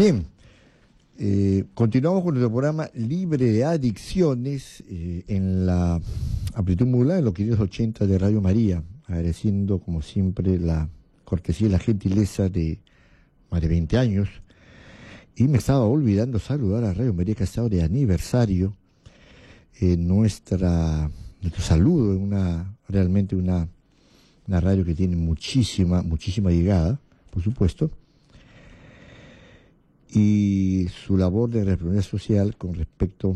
Bien, continuamos con nuestro programa Libre de Adicciones en la amplitud modulada en los 580 de Radio María, agradeciendo como siempre la cortesía y la gentileza de más de 20 años. Y me estaba olvidando saludar a Radio María, que ha estado de aniversario. Nuestro saludo es realmente una radio que tiene muchísima llegada, por supuesto, y su labor de responsabilidad social con respecto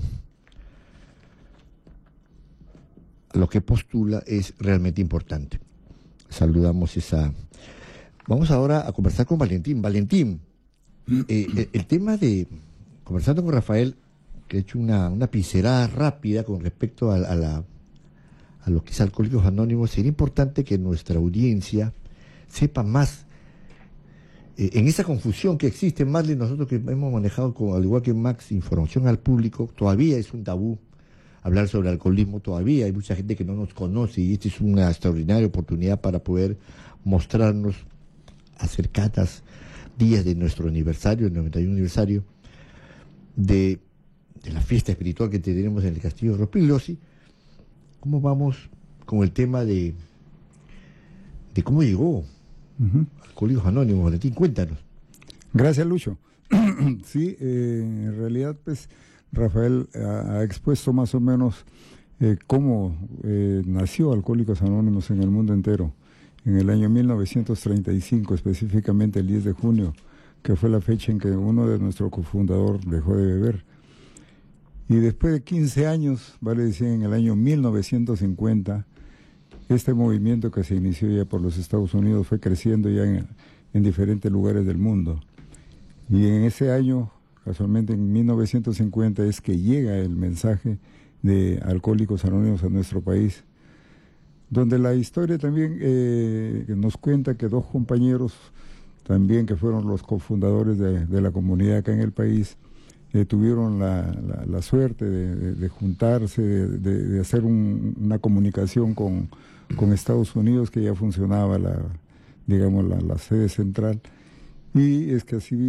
a lo que postula es realmente importante. Saludamos esa. Vamos ahora a conversar con Valentín. Valentín, el tema de, conversando con Rafael, que ha hecho una pincelada rápida con respecto a lo que es Alcohólicos Anónimos, sería importante que nuestra audiencia sepa más en esa confusión que existe. Más de nosotros que hemos manejado, al igual que Max, información al público, todavía es un tabú hablar sobre alcoholismo, todavía hay mucha gente que no nos conoce, y esta es una extraordinaria oportunidad para poder mostrarnos acercadas días de nuestro aniversario, el 91 aniversario de la fiesta espiritual que tenemos en el Castillo de Rospigliosi. ¿Cómo vamos con el tema de cómo llegó Alcohólicos Anónimos? Valentín, cuéntanos. Gracias, Lucho. Sí, en realidad, pues, Rafael ha expuesto más o menos cómo nació Alcohólicos Anónimos en el mundo entero. En el año 1935, específicamente el 10 de junio, que fue la fecha en que uno de nuestros cofundadores dejó de beber. Y después de 15 años, vale decir, en el año 1950, este movimiento que se inició ya por los Estados Unidos fue creciendo ya en diferentes lugares del mundo. Y en ese año, casualmente en 1950, es que llega el mensaje de Alcohólicos Anónimos a nuestro país, donde la historia también nos cuenta que dos compañeros, también que fueron los cofundadores de la comunidad acá en el país, tuvieron la suerte de juntarse, de hacer una comunicación con Estados Unidos, que ya funcionaba la sede central, y es que así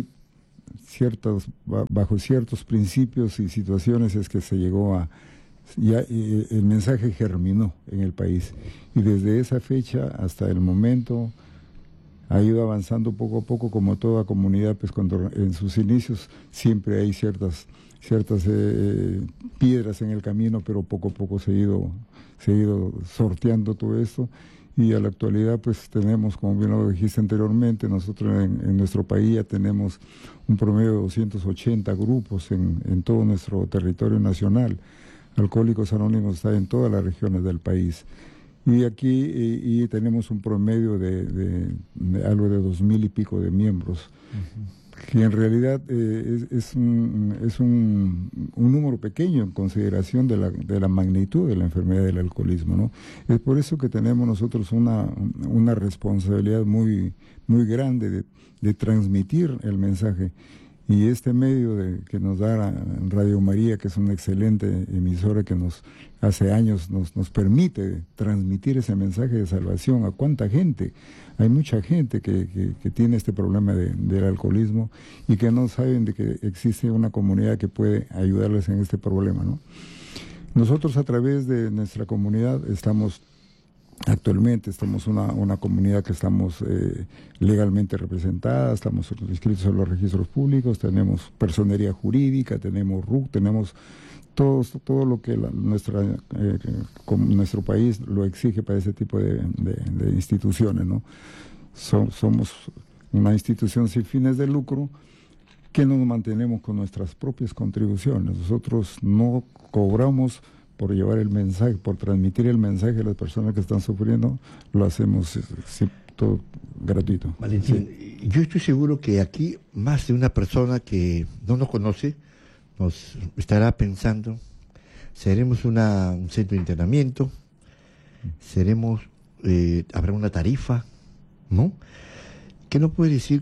bajo ciertos principios y situaciones es que se llegó el mensaje germinó en el país, y desde esa fecha hasta el momento ha ido avanzando poco a poco, como toda comunidad, pues cuando en sus inicios siempre hay ciertas piedras en el camino, pero poco a poco se ha ido sorteando todo esto, y a la actualidad pues tenemos, como bien lo dijiste anteriormente, nosotros en nuestro país ya tenemos un promedio de 280 grupos en todo nuestro territorio nacional. Alcohólicos Anónimos está en todas las regiones del país. Y aquí tenemos un promedio de algo de 2,000 y pico de miembros, que en realidad es un número pequeño en consideración de la magnitud de la enfermedad del alcoholismo, ¿no? Es por eso que tenemos nosotros una responsabilidad muy grande de transmitir el mensaje. Y este medio que nos da Radio María, que es una excelente emisora que hace años nos permite transmitir ese mensaje de salvación a cuánta gente. Hay mucha gente que tiene este problema del alcoholismo y que no saben de que existe una comunidad que puede ayudarles en este problema, ¿no? Nosotros, a través de nuestra comunidad, actualmente estamos una comunidad que estamos legalmente representada, estamos inscritos en los registros públicos, tenemos personería jurídica, tenemos RUC, tenemos todo lo que nuestro país lo exige para ese tipo de instituciones, ¿no? Somos una institución sin fines de lucro que nos mantenemos con nuestras propias contribuciones. Nosotros no cobramos por llevar el mensaje, por transmitir el mensaje a las personas que están sufriendo, lo hacemos todo gratuito. Valentín, sí. Yo estoy seguro que aquí más de una persona que no nos conoce nos estará pensando, seremos un centro de internamiento, habrá una tarifa, ¿no? ¿Qué nos puede decir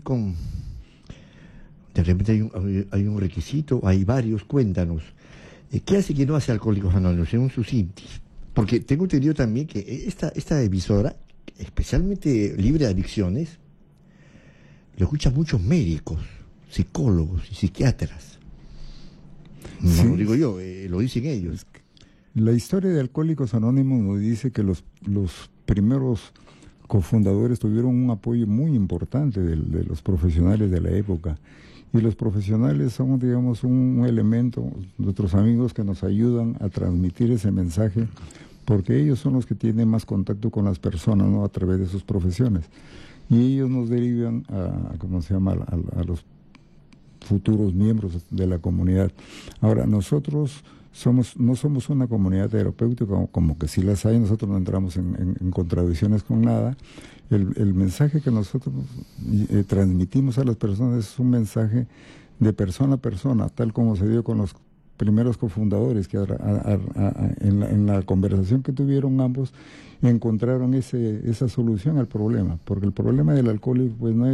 de repente hay un requisito, hay varios? Cuéntanos. ¿Qué hace que no hace Alcohólicos Anónimos según sus índices? Porque tengo entendido también que esta emisora, especialmente libre de adicciones, lo escuchan muchos médicos. psicólogos y psiquiatras. No Sí. lo digo yo, lo dicen ellos. La historia de Alcohólicos Anónimos nos dice que los primeros cofundadores tuvieron un apoyo muy importante de los profesionales de la época. Y los profesionales son, digamos, un elemento, nuestros amigos que nos ayudan a transmitir ese mensaje, porque ellos son los que tienen más contacto con las personas, ¿no?, a través de sus profesiones. Y ellos nos derivan a los futuros miembros de la comunidad. Ahora, nosotros no somos una comunidad terapéutica como que sí las hay, nosotros no entramos en contradicciones con nada. El mensaje que nosotros transmitimos a las personas es un mensaje de persona a persona, tal como se dio con los primeros cofundadores, que en la conversación que tuvieron ambos encontraron esa solución al problema, porque el problema del alcohol pues no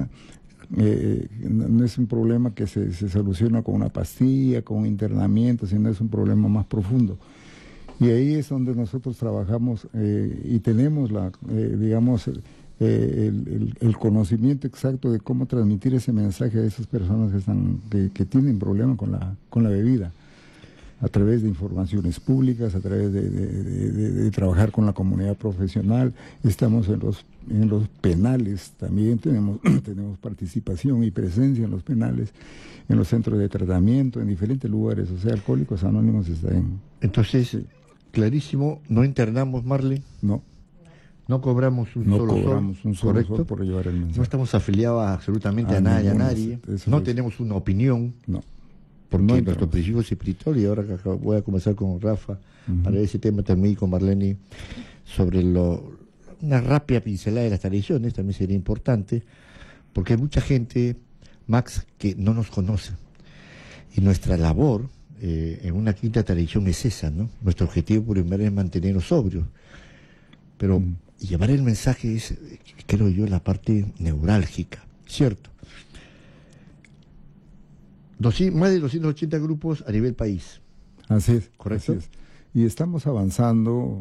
es un problema que se soluciona con una pastilla, con un internamiento, sino es un problema más profundo. Y ahí es donde nosotros trabajamos y tenemos el conocimiento exacto de cómo transmitir ese mensaje a esas personas que tienen problemas con la bebida, a través de informaciones públicas, a través de trabajar con la comunidad profesional. Estamos en los penales también, tenemos participación y presencia en los penales, en los centros de tratamiento, en diferentes lugares. O sea, Alcohólicos Anónimos está en... Entonces, clarísimo, no internamos, Marley. No cobramos un solo sol por llevar el mensaje. No estamos afiliados absolutamente a nadie, no tenemos una opinión. No. Porque nuestro principio es espiritual, y ahora voy a comenzar con Rafa para ese tema también, con Marlene, sobre una rápida pincelada de las tradiciones, también sería importante, porque hay mucha gente, Max, que no nos conoce. Y nuestra labor en una quinta tradición es esa, ¿no? Nuestro objetivo primero es mantenernos sobrios. Pero llevar el mensaje es, creo yo, la parte neurálgica, ¿cierto? Más de 280 grupos a nivel país. Así es. ¿Correcto? Así es. Y estamos avanzando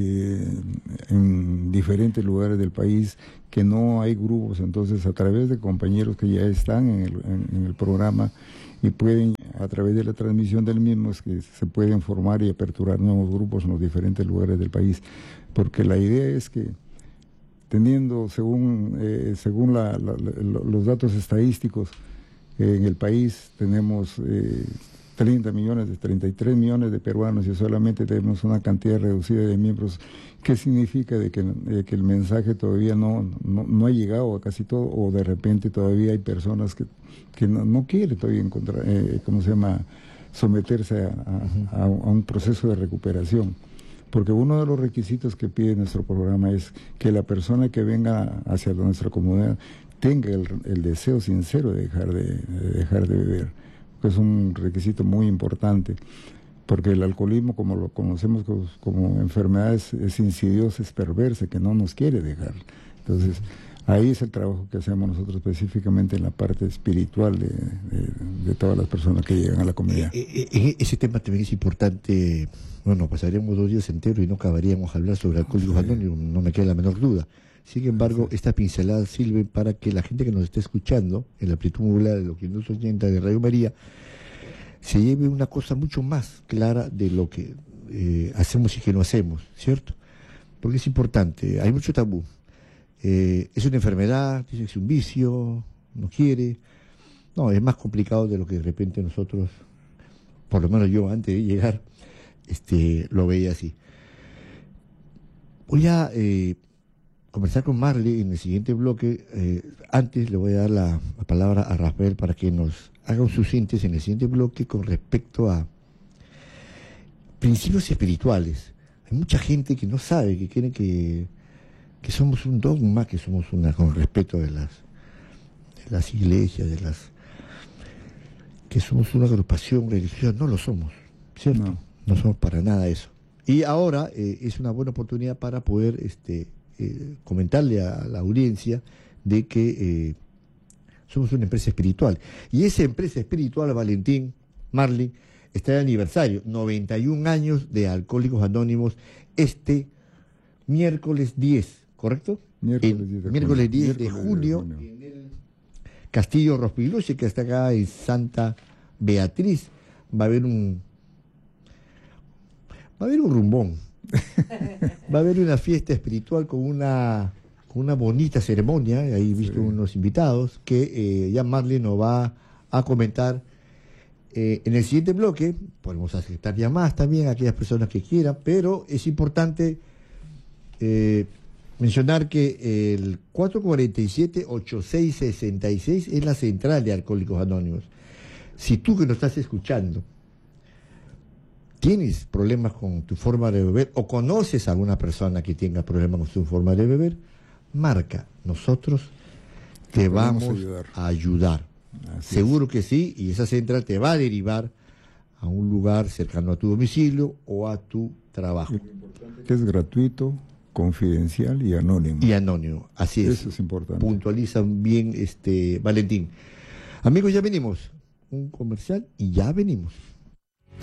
en diferentes lugares del país que no hay grupos, entonces a través de compañeros que ya están en el programa y pueden, a través de la transmisión del mismo, es que se pueden formar y aperturar nuevos grupos en los diferentes lugares del país. Porque la idea es que, teniendo, según los datos estadísticos, en el país tenemos 33 millones de peruanos y solamente tenemos una cantidad reducida de miembros. ¿Qué significa de que el mensaje todavía no ha llegado a casi todo, o de repente todavía hay personas que no quieren todavía encontrar, someterse a un proceso de recuperación? Porque uno de los requisitos que pide nuestro programa es que la persona que venga hacia nuestra comunidad tenga el deseo sincero de dejar de beber, que es un requisito muy importante, porque el alcoholismo, como lo conocemos como enfermedad, es insidiosa, es perversa, que no nos quiere dejar. Entonces, ahí es el trabajo que hacemos nosotros específicamente en la parte espiritual de todas las personas que llegan a la comunidad. Ese tema también es importante. Bueno, pasaríamos 2 días enteros y no acabaríamos de hablar sobre Alcohólicos Anónimos, no me queda la menor duda. Sin embargo, estas pinceladas sirven para que la gente que nos esté escuchando, en la amplitud modulada de los 580 de Radio María, se lleve una cosa mucho más clara de lo que hacemos y que no hacemos, ¿cierto? Porque es importante, hay mucho tabú. Es una enfermedad, dice que es un vicio, no quiere. No, es más complicado de lo que de repente nosotros, por lo menos yo antes de llegar, lo veía así. Voy a conversar con Marley en el siguiente bloque. Antes le voy a dar la palabra a Rafael para que nos haga un síntesis en el siguiente bloque con respecto a principios espirituales. Hay mucha gente que no sabe, que cree que somos un dogma, que somos con respeto de las iglesias, que somos una agrupación religiosa. No lo somos, ¿cierto? No somos para nada eso. Y ahora es una buena oportunidad para poder comentarle a la audiencia de que somos una empresa espiritual. Y esa empresa espiritual, Valentín, Marley, está de aniversario, 91 años de Alcohólicos Anónimos, miércoles 10, ¿correcto? Miércoles 10 de junio, en el Castillo Rospiluche, que está acá en Santa Beatriz. Va a haber un rumbón. Va a haber una fiesta espiritual con una bonita ceremonia. Ahí he visto unos invitados que ya Marley nos va a comentar en el siguiente bloque. Podemos aceptar llamadas también a aquellas personas que quieran, pero es importante mencionar que el 447-8666 es la central de Alcohólicos Anónimos. Si tú que nos estás escuchando tienes problemas con tu forma de beber o conoces a alguna persona que tenga problemas con su forma de beber, marca. Nosotros te vamos a ayudar. Seguro que sí, y esa central te va a derivar a un lugar cercano a tu domicilio o a tu trabajo. Lo importante es gratuito, confidencial y anónimo. Y anónimo, así es. Eso es importante. Puntualizan bien, Valentín. Amigos, ya venimos. Un comercial y ya venimos.